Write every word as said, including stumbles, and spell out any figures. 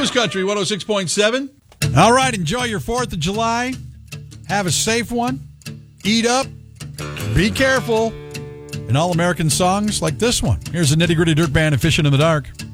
Blues Country one oh six point seven. All right, enjoy your fourth of July. Have a safe one. Eat up. Be careful. And all American songs like this one. Here's the Nitty Gritty Dirt Band and Fishing in the Dark.